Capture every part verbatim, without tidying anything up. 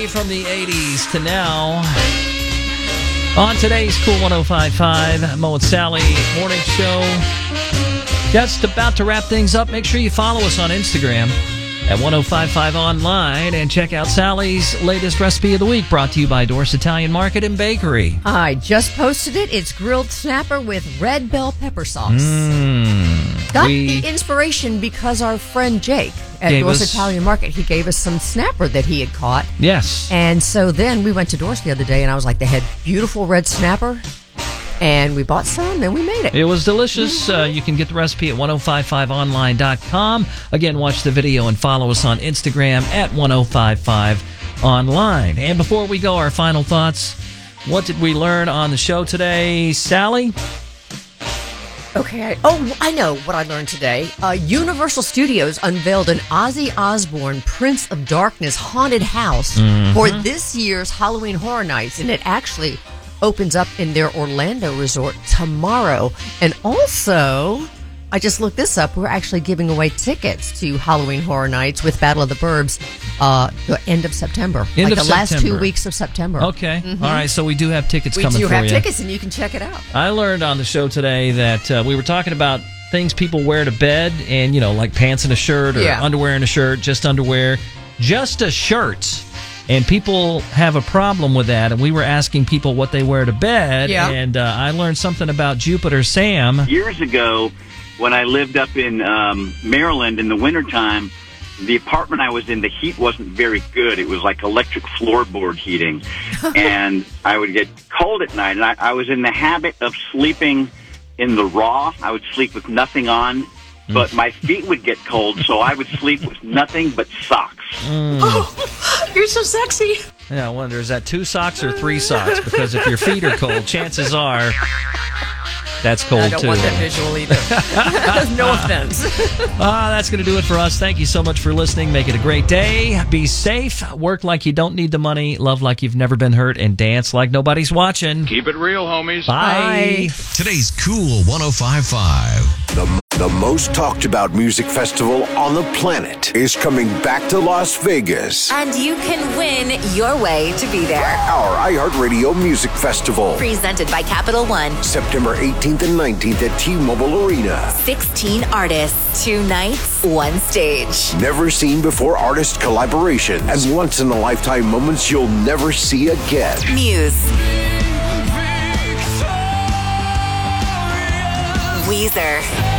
Sally from the eighties to now. On today's Cool one oh five point five, Mo and Sally morning show. Just about to wrap things up. Make sure you follow us on Instagram at one oh five five online and check out Sally's latest recipe of the week, brought to you by Doris Italian Market and Bakery. I just posted it. It's grilled snapper with red bell pepper sauce. Mm, Got we, the inspiration because our friend Jake at Doris us, Italian Market, he gave us some snapper that he had caught. Yes. And so then we went to Doris the other day, and I was like, they had beautiful red snapper. And we bought some, and we made it. It was delicious. Uh, you can get the recipe at ten fifty-five online dot com. Again, watch the video and follow us on Instagram at ten fifty-five online. And before we go, our final thoughts. What did we learn on the show today, Sally? Okay. I, oh, I know what I learned today. Uh, Universal Studios unveiled an Ozzy Osbourne Prince of Darkness haunted house mm-hmm. for this year's Halloween Horror Nights, and it actually opens up in their Orlando resort tomorrow. And also, I just looked this up, we're actually giving away tickets to Halloween Horror Nights with Battle of the Burbs uh, the end of September. End like of the September. last two weeks of September. Okay. Mm-hmm. All right, so we do have tickets we coming for you. We do have tickets, and you can check it out. I learned on the show today that uh, we were talking about things people wear to bed, and, you know, like pants and a shirt, or yeah. underwear and a shirt, just underwear, just a shirt. And people have a problem with that, and we were asking people what they wear to bed, yeah. and uh, I learned something about Jupiter Sam. Years ago, when I lived up in um, Maryland in the wintertime, the apartment I was in, the heat wasn't very good. It was like electric floorboard heating, and I would get cold at night, and I, I was in the habit of sleeping in the raw. I would sleep with nothing on, but my feet would get cold, so I would sleep with nothing but socks. Mm. Oh, you're so sexy. Yeah, I wonder, is that two socks or three socks? Because if your feet are cold, chances are that's cold, too. I don't too. want that visual either. No offense. Ah, that's going to do it for us. Thank you so much for listening. Make it a great day. Be safe. Work like you don't need the money. Love like you've never been hurt. And dance like nobody's watching. Keep it real, homies. Bye. Bye. Today's Cool one oh five point five. The, the most talked about music festival on the planet is coming back to Las Vegas. And you can win your way to be there. Our iHeartRadio Music Festival. Presented by Capital One. September eighteenth and nineteenth at T-Mobile Arena. sixteen artists, two nights, one stage. Never seen before artist collaborations and once-in-a-lifetime moments you'll never see again. Muse. Weezer.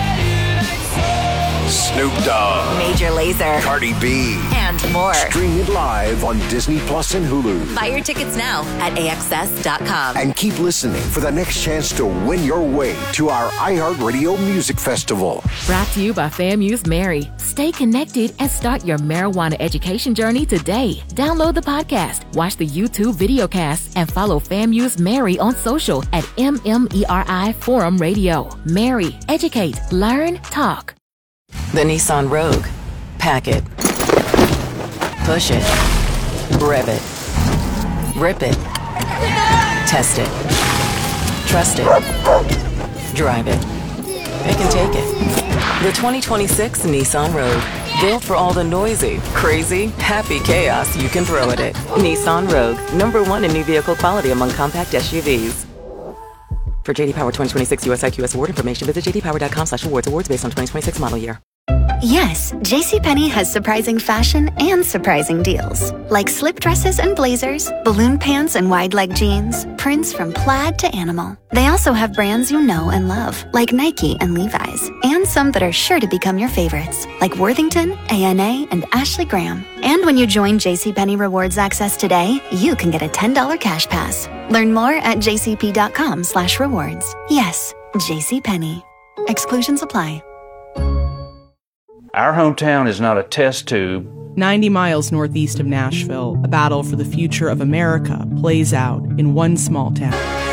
Snoop Dogg. Major Lazer. Cardi B. And more. Stream it live on Disney Plus and Hulu. Buy your tickets now at A X S dot com. And keep listening for the next chance to win your way to our iHeartRadio Music Festival. Brought to you by FAMU's Mary. Stay connected and start your marijuana education journey today. Download the podcast, watch the YouTube videocast, and follow FAMU's Mary on social at M M E R I Forum Radio. Mary, educate, learn, talk. The Nissan Rogue. Pack it. Push it. Rev it. Rip it. Test it. Trust it. Drive it. It can take it. The twenty twenty-six Nissan Rogue. Built for all the noisy, crazy, happy chaos you can throw at it. Nissan Rogue. Number one in new vehicle quality among compact S U Vs. For J D Power twenty twenty-six U S I Q S award information, visit j d power dot com slash awards. Awards based on twenty twenty-six model year. Yes, JCPenney has surprising fashion and surprising deals. Like slip dresses and blazers, balloon pants and wide leg jeans, prints from plaid to animal. They also have brands you know and love, like Nike and Levi's, and some that are sure to become your favorites, like Worthington, A N A, and Ashley Graham. And when you join JCPenney Rewards Access today, you can get a ten dollars cash pass. Learn more at j c p dot com slash rewards. Yes, JCPenney. Exclusions apply. Our hometown is not a test tube. ninety miles northeast of Nashville, a battle for the future of America plays out in one small town.